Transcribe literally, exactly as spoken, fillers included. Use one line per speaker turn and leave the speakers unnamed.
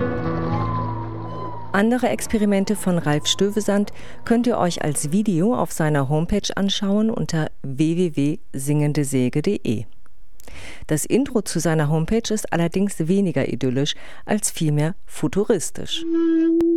Andere Experimente von Ralf Stövesand könnt ihr euch als Video auf seiner Homepage anschauen unter w w w punkt singendesäge punkt de. Das Intro zu seiner Homepage ist allerdings weniger idyllisch als vielmehr futuristisch.